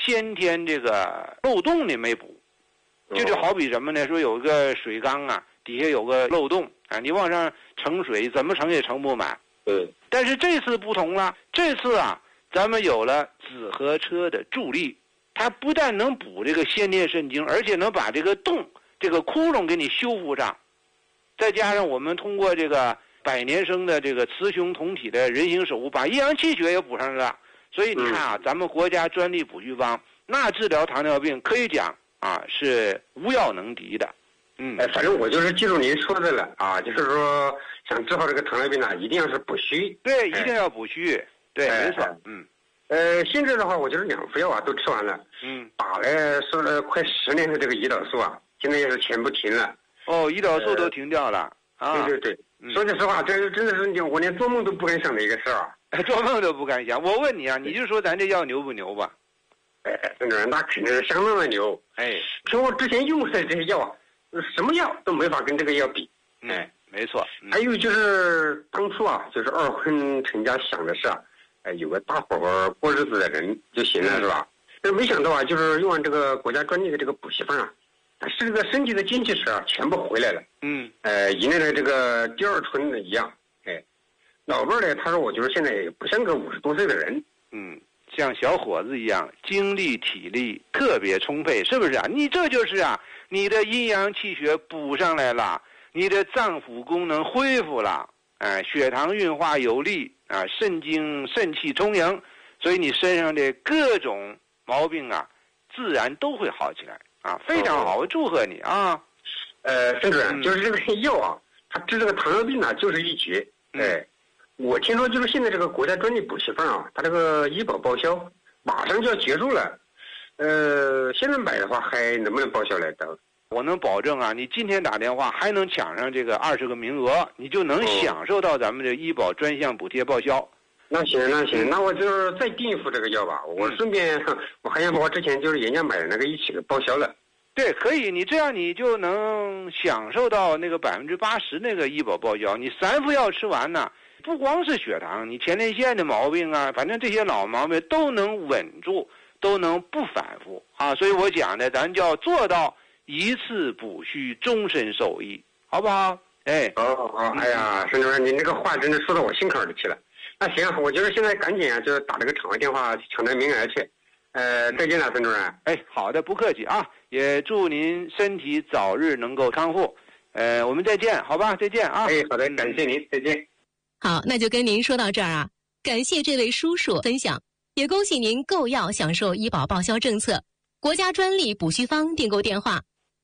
先天这个漏洞你没补。就好比什么呢？说有一个水缸啊，底下有个漏洞啊，你往上盛水，怎么盛也盛不满。但是这次不同了，这次啊，咱们有了紫河车的助力，它不但能补这个先天肾精，而且能把这个洞、这个窟窿给你修复上。再加上我们通过这个百年生的这个雌雄同体的人形手术，把阴阳气血也补上来了。所以你看啊，咱们国家专利补虚方，那治疗糖尿病可以讲啊是无药能敌的。 反正我就是记住您说的了啊，就是说想治好这个糖尿病呢，一定要是补虚。 对，一定要补虚。对，没错。 现在的话，我就是2副药啊都吃完了。打了说了快10年的这个胰岛素啊，现在也是全部停了。 胰岛素都停掉了啊。 对。说句实话，这真的是我连做梦都不敢想的一个事儿啊。 做梦都不敢想。我问你啊，你就说咱这药牛不牛吧？ 那肯定是相当的牛。凭我之前用的这些药啊，什么药都没法跟这个药比。 没错。 还有就是当初啊，就是二婚成家想的是啊，有个大伙过日子的人就行了，是吧？但没想到啊，就是用完这个国家专利的这个补习方啊，它是这个身体的精气神啊，全部回来了。迎来了这个第二春的一样。老伴儿呢，他说我就是现在也不像个50多岁的人。 像小伙子一样，精力体力特别充沛，是不是啊？你这就是啊，你的阴阳气血补上来了，你的脏腑功能恢复了，血糖运化有力啊，肾精肾气充盈，所以你身上的各种毛病啊，自然都会好起来啊，非常好，我祝贺你啊。 孙主任，就是这个药啊，它治这个糖尿病呢，就是一绝。我听说就是现在这个国家专利补习方啊，它这个医保报销马上就要结束了。现在买的话还能不能报销来的？ 我能保证啊，你今天打电话还能抢上这个20个名额，你就能享受到咱们这医保专项补贴报销。 那行，那我就是再订一副这个药吧。我顺便我还想把我之前就是人家买的那个一起给报销了。 对，可以，你这样你就能享受到那个80%那个医保报销。你3副药吃完呢，不光是血糖，你前列腺的毛病啊，反正这些老毛病都能稳住，都能不反复啊。所以我讲的，咱就要做到一次补虚，终身受益，好不好？ 好，哎呀，孙主任，您这个话真的说到我心坎里去了。那行，我就是现在赶紧啊，就打这个场外电话抢那名额去。再见了，孙主任。 好的，不客气啊，也祝您身体早日能够康复。我们再见，好吧？再见啊。 好的，感谢您，再见。 好，那就跟您说到这儿啊，感谢这位叔叔分享，也恭喜您购药享受医保报销政策，国家专利补虚方订购电话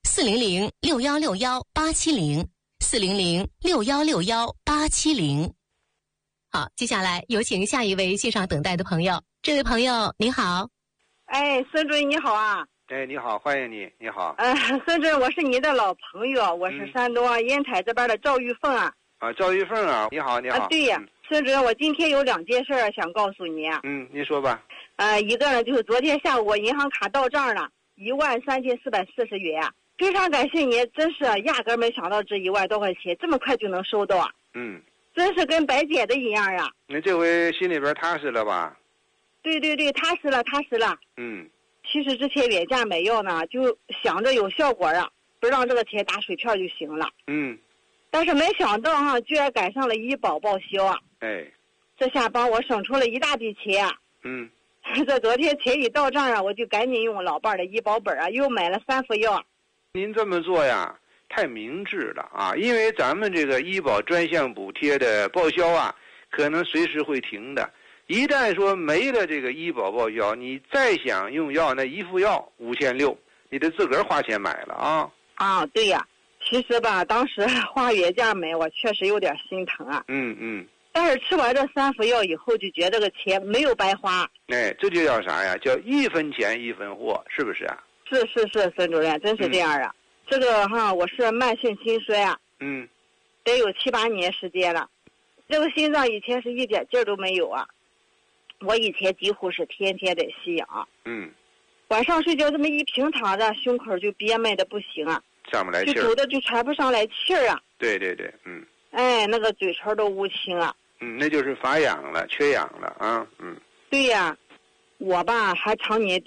400-6161-870，400-6161-870。好，接下来有请下一位线上等待的朋友。这位朋友您好。 孙主任你好啊。 你好，欢迎你，你好。 孙主任，我是你的老朋友，我是山东烟台这边的赵玉凤啊。 赵玉凤啊，你好，你好。 对呀，孙主任，我今天有2件事想告诉你。 您说吧。 一个呢，就是昨天下午我银行卡到账了13440元，非常感谢你，真是压根没想到这1万多块钱这么快就能收到啊。真是跟白捡的一样啊。 你这回心里边踏实了吧？ 对，踏实了。其实之前原价买药呢，就想着有效果啊，不让这个钱打水漂就行了。但是没想到居然赶上了医保报销啊。这下帮我省出了一大笔钱啊。这昨天钱一到账啊，我就赶紧用我老伴的医保本啊，又买了3副药。 您这么做呀，太明智了啊！因为咱们这个医保专项补贴的报销啊，可能随时会停的。一旦说没了这个医保报销，你再想用药，那1副药5600，你得自个儿花钱买了啊。 对呀，其实吧，当时花原价买，我确实有点心疼啊。但是吃完这3副药以后，就觉得这个钱没有白花。 这就叫啥呀？叫1分钱1分货，是不是啊？ 是，孙主任，真是这样啊。这个我是慢性心衰啊。得有7、8年时间了。这个心脏以前是一点劲儿都没有啊。我以前几乎是天天得吸氧。晚上睡觉这么一平躺着，胸口就憋闷的不行啊， 上不来气儿， 就走的就喘不上来气儿啊。 对， 那个嘴唇都乌青啊。 那就是乏氧了，缺氧了啊。 对呀，我吧还常年